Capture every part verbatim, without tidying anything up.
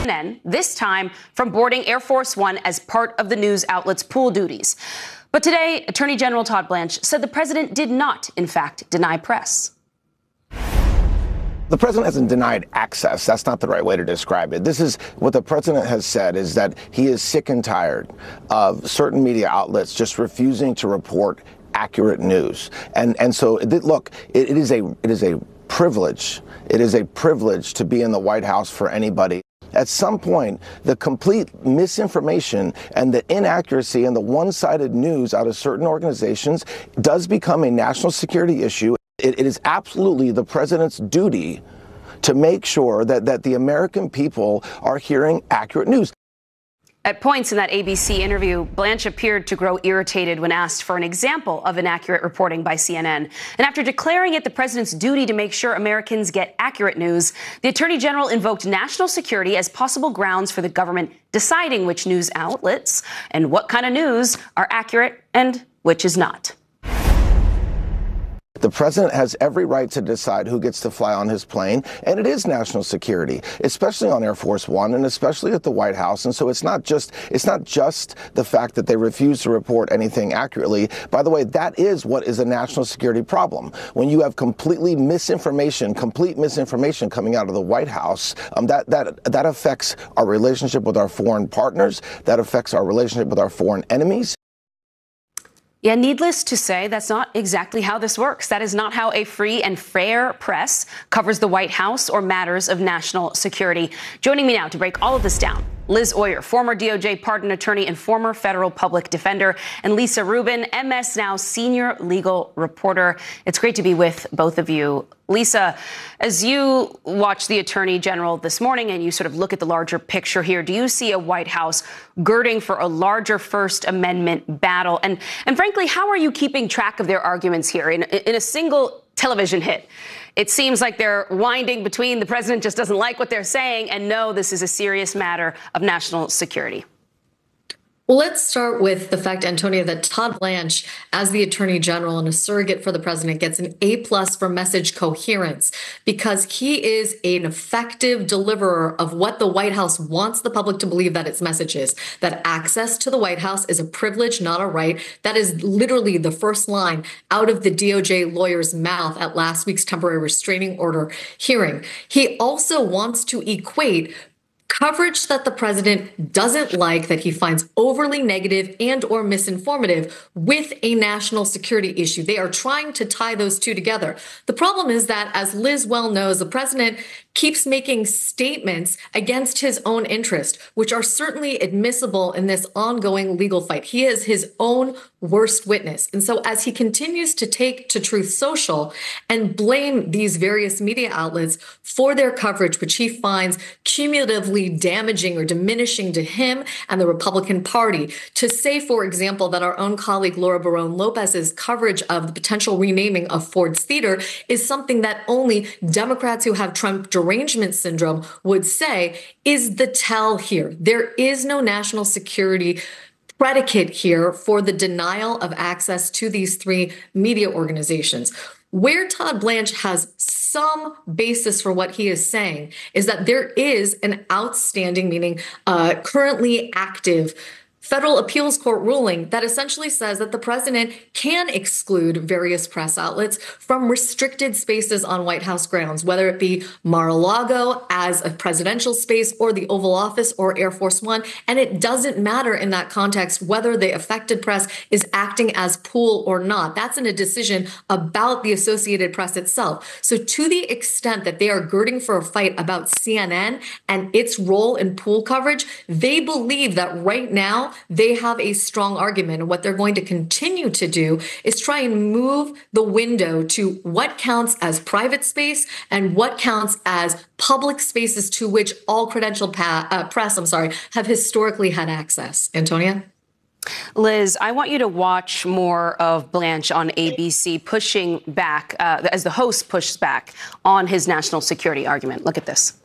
N N, this time from boarding Air Force One as part of the news outlet's pool duties. But today, Attorney General Todd Blanche said the president did not, in fact, deny press. The president hasn't denied access. That's not the right way to describe it. This is what the president has said, is that he is sick and tired of certain media outlets just refusing to report accurate news. And and so, look, it, it is a it is a privilege. It is a privilege to be in the White House for anybody. At some point, the complete misinformation and the inaccuracy and the one-sided news out of certain organizations does become a national security issue. It, it is absolutely the president's duty to make sure that, that the American people are hearing accurate news. At points in that A B C interview, Blanche appeared to grow irritated when asked for an example of inaccurate reporting by C N N. And after declaring it the president's duty to make sure Americans get accurate news, the attorney general invoked national security as possible grounds for the government deciding which news outlets and what kind of news are accurate and which is not. The president has every right to decide who gets to fly on his plane, and it is national security, especially on Air Force One and especially at the White House. And so it's not just it's not just the fact that they refuse to report anything accurately. By the way, that is what is a national security problem. When you have completely misinformation, complete misinformation coming out of the White House, um, that that that affects our relationship with our foreign partners. That affects our relationship with our foreign enemies. Yeah, needless to say, that's not exactly how this works. That is not how a free and fair press covers the White House or matters of national security. Joining me now to break all of this down, Liz Oyer, former D O J pardon attorney and former federal public defender, and Lisa Rubin, M S Now senior legal reporter. It's great to be with both of you. Lisa, as you watch the attorney general this morning and you sort of look at the larger picture here, do you see a White House girding for a larger First Amendment battle? And, and frankly, how are you keeping track of their arguments here in, in a single television hit? It seems like they're winding between the president just doesn't like what they're saying and no, this is a serious matter of national security. Well, let's start with the fact, Antonia, that Todd Blanche, as the attorney general and a surrogate for the president, gets an A plus for message coherence because he is an effective deliverer of what the White House wants the public to believe that its message is, that access to the White House is a privilege, not a right. That is literally the first line out of the D O J lawyer's mouth at last week's temporary restraining order hearing. He also wants to equate coverage that the president doesn't like, that he finds overly negative and or misinformative, with a national security issue. They are trying to tie those two together. The problem is that, as Liz well knows, the president keeps making statements against his own interest, which are certainly admissible in this ongoing legal fight. He is his own worst witness. And so as he continues to take to Truth Social and blame these various media outlets for their coverage, which he finds cumulatively damaging or diminishing to him and the Republican Party, to say, for example, that our own colleague Laura Barone Lopez's coverage of the potential renaming of Ford's Theater is something that only Democrats who have Trump derangement syndrome would say is the tell here. There is no national security predicate here for the denial of access to these three media organizations. Where Todd Blanche has some basis for what he is saying is that there is an outstanding, meaning uh, currently active, federal appeals court ruling that essentially says that the president can exclude various press outlets from restricted spaces on White House grounds, whether it be Mar-a-Lago as a presidential space or the Oval Office or Air Force One. And it doesn't matter in that context whether the affected press is acting as pool or not. That's in a decision about the Associated Press itself. So to the extent that they are girding for a fight about C N N and its role in pool coverage, they believe that right now they have a strong argument. And what they're going to continue to do is try and move the window to what counts as private space and what counts as public spaces to which all credentialed pa- uh, press, I'm sorry, have historically had access. Antonia? Liz, I want you to watch more of Blanche on A B C pushing back, uh, as the host pushes back on his national security argument. Look at this.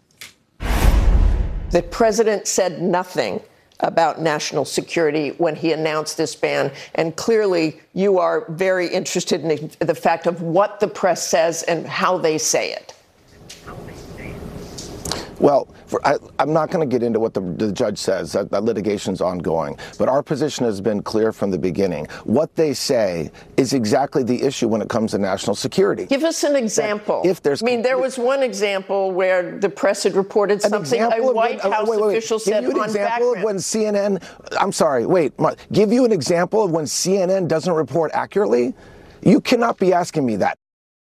The president said nothing about national security when he announced this ban. And clearly, you are very interested in the fact of what the press says and how they say it. Well, for, I, I'm not going to get into what the, the judge says. That, that litigation's ongoing. But our position has been clear from the beginning. What they say is exactly the issue when it comes to national security. Give us an example. That if there's, I mean, there was one example where the press had reported something a White when, House uh, wait, wait, wait. official Give said you an on example background. of when C N N. I'm sorry. Wait. Give you an example of when C N N doesn't report accurately. You cannot be asking me that.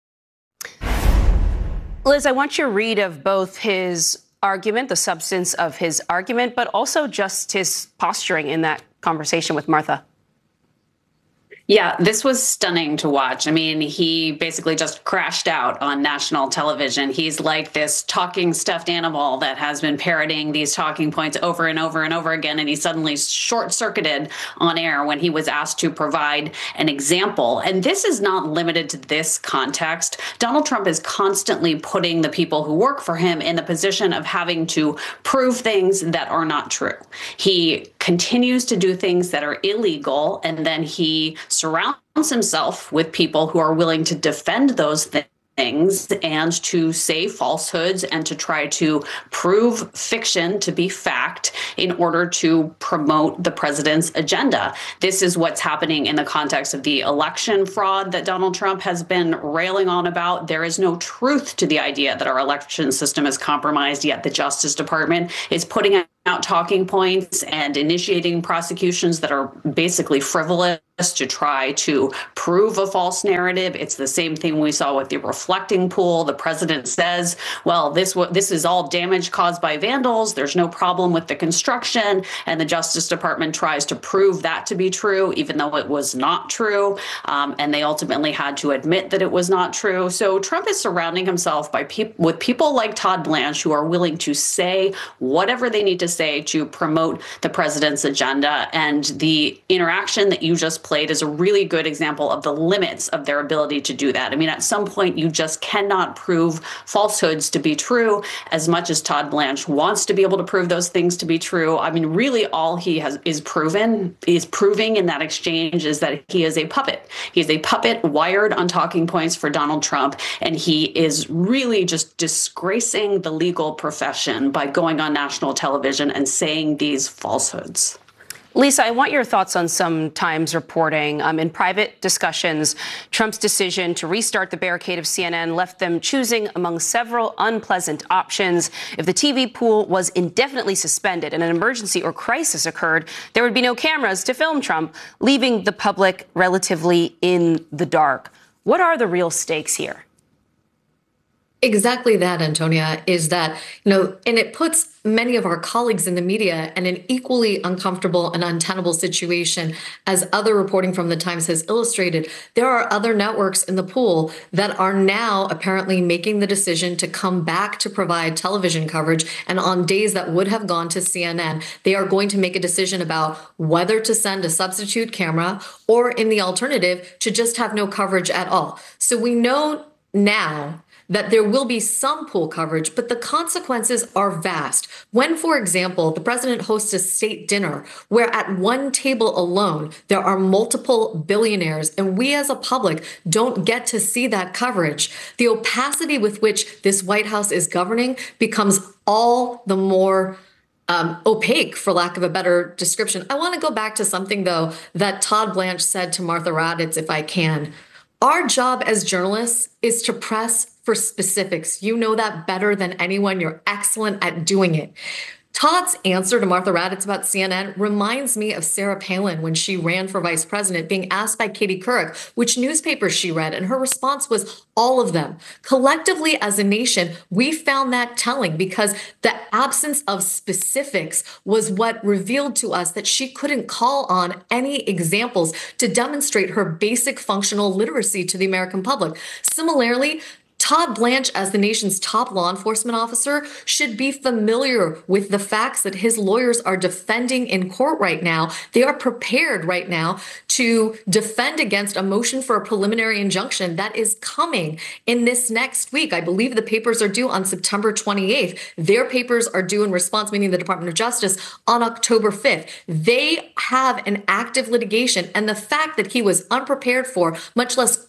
Liz, I want your read of both his argument, the substance of his argument, but also just his posturing in that conversation with Martha. Yeah, this was stunning to watch. I mean, he basically just crashed out on national television. He's like this talking stuffed animal that has been parroting these talking points over and over and over again. And he suddenly short-circuited on air when he was asked to provide an example. And this is not limited to this context. Donald Trump is constantly putting the people who work for him in the position of having to prove things that are not true. He continues to do things that are illegal, and then he surrounds himself with people who are willing to defend those things. things and to say falsehoods and to try to prove fiction to be fact in order to promote the president's agenda. This is what's happening in the context of the election fraud that Donald Trump has been railing on about. There is no truth to the idea that our election system is compromised, yet the Justice Department is putting out talking points and initiating prosecutions that are basically frivolous to try to prove a false narrative. It's the same thing we saw with the reflecting pool. The president says, well, this this is all damage caused by vandals. There's no problem with the construction. And the Justice Department tries to prove that to be true, even though it was not true. Um, and they ultimately had to admit that it was not true. So Trump is surrounding himself by pe- with people like Todd Blanche who are willing to say whatever they need to say to promote the president's agenda. And the interaction that you just played is a really good example of the limits of their ability to do that. I mean, at some point, you just cannot prove falsehoods to be true as much as Todd Blanche wants to be able to prove those things to be true. I mean, really all he has is proven, is proving in that exchange is that he is a puppet. He is a puppet wired on talking points for Donald Trump. And he is really just disgracing the legal profession by going on national television and saying these falsehoods. Lisa, I want your thoughts on some Times reporting. Um, in private discussions, Trump's decision to restart the barricade of C N N left them choosing among several unpleasant options. If the T V pool was indefinitely suspended and an emergency or crisis occurred, there would be no cameras to film Trump, leaving the public relatively in the dark. What are the real stakes here? Exactly that, Antonia, is that, you know, and it puts many of our colleagues in the media in an equally uncomfortable and untenable situation, as other reporting from the Times has illustrated. There are other networks in the pool that are now apparently making the decision to come back to provide television coverage. And on days that would have gone to C N N, they are going to make a decision about whether to send a substitute camera or, in the alternative, to just have no coverage at all. So we know now that there will be some pool coverage, but the consequences are vast. When, for example, the president hosts a state dinner where at one table alone, there are multiple billionaires, and we as a public don't get to see that coverage, the opacity with which this White House is governing becomes all the more Um, opaque, for lack of a better description. I want to go back to something, though, that Todd Blanche said to Martha Raddatz, if I can. Our job as journalists is to press for specifics. You know that better than anyone. You're excellent at doing it. Todd's answer to Martha Raddatz about C N N reminds me of Sarah Palin when she ran for vice president, being asked by Katie Couric which newspapers she read, and her response was all of them. Collectively, as a nation, we found that telling because the absence of specifics was what revealed to us that she couldn't call on any examples to demonstrate her basic functional literacy to the American public. Similarly, Todd Blanche, as the nation's top law enforcement officer, should be familiar with the facts that his lawyers are defending in court right now. They are prepared right now to defend against a motion for a preliminary injunction that is coming in this next week. I believe the papers are due on September twenty-eighth. Their papers are due in response, meaning the Department of Justice, on October fifth. They have an active litigation, and the fact that he was unprepared for, much less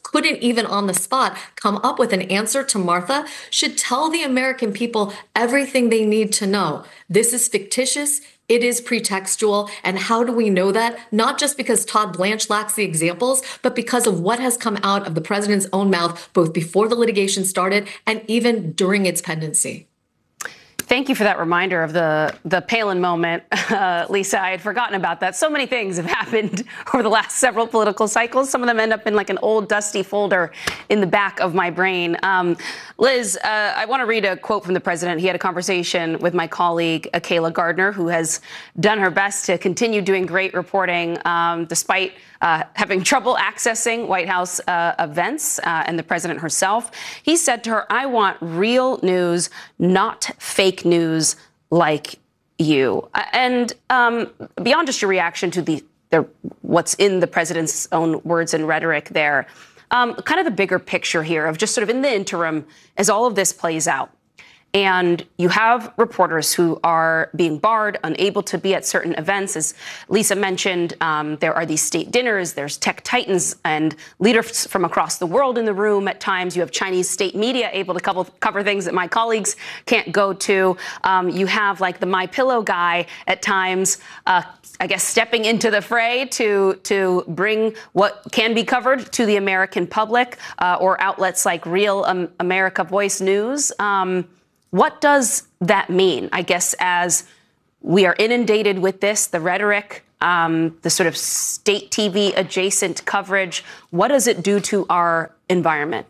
couldn't even on the spot come up with an answer to Martha, should tell the American people everything they need to know. This is fictitious. It is pretextual. And how do we know that? Not just because Todd Blanche lacks the examples, but because of what has come out of the president's own mouth, both before the litigation started and even during its pendency. Thank you for that reminder of the, the Palin moment, uh, Lisa. I had forgotten about that. So many things have happened over the last several political cycles. Some of them end up in like an old dusty folder in the back of my brain. Um, Liz, uh, I want to read a quote from the president. He had a conversation with my colleague, Kayla Gardner, who has done her best to continue doing great reporting um, despite Uh, having trouble accessing White House uh, events uh, and the president herself. He said to her, "I want real news, not fake news like you." Uh, and um, beyond just your reaction to the, the what's in the president's own words and rhetoric there, um, kind of the bigger picture here of just sort of in the interim as all of this plays out. And you have reporters who are being barred, unable to be at certain events. As Lisa mentioned, um, there are these state dinners, there's tech titans and leaders from across the world in the room. At times, you have Chinese state media able to cover, cover things that my colleagues can't go to. Um, you have like the MyPillow guy at times, uh, I guess, stepping into the fray to, to bring what can be covered to the American public uh, or outlets like Real um, America Voice News. Um, What does that mean, I guess, as we are inundated with this, the rhetoric, um, the sort of state T V adjacent coverage? What does it do to our environment?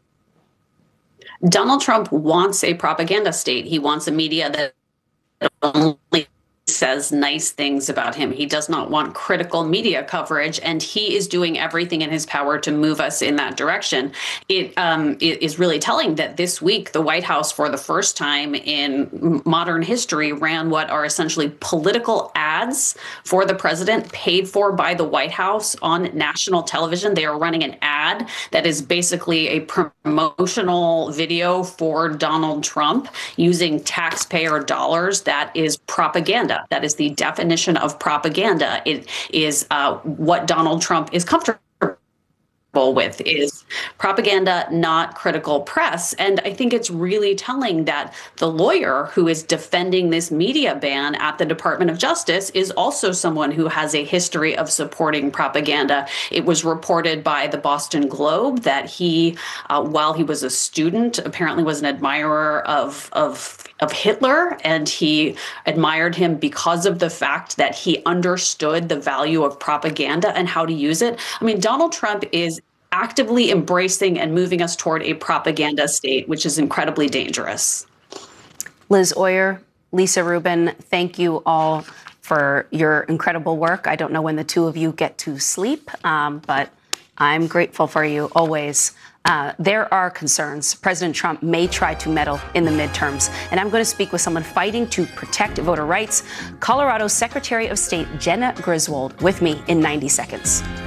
Donald Trump wants a propaganda state. He wants a media that only says nice things about him. He does not want critical media coverage, and he is doing everything in his power to move us in that direction. It, um, it is really telling that this week, the White House, for the first time in modern history, ran what are essentially political ads for the president paid for by the White House on national television. They are running an ad that is basically a promotional video for Donald Trump using taxpayer dollars. That is propaganda. That is the definition of propaganda. It is uh, what Donald Trump is comfortable with, is propaganda, not critical press. And I think it's really telling that the lawyer who is defending this media ban at the Department of Justice is also someone who has a history of supporting propaganda. It was reported by the Boston Globe that he, uh, while he was a student, apparently was an admirer of, of of Hitler, and he admired him because of the fact that he understood the value of propaganda and how to use it. I mean, Donald Trump is actively embracing and moving us toward a propaganda state, which is incredibly dangerous. Liz Oyer, Lisa Rubin, thank you all for your incredible work. I don't know when the two of you get to sleep, um, but I'm grateful for you always. Uh, there are concerns President Trump may try to meddle in the midterms, and I'm going to speak with someone fighting to protect voter rights, Colorado's Secretary of State Jena Griswold, with me in ninety seconds.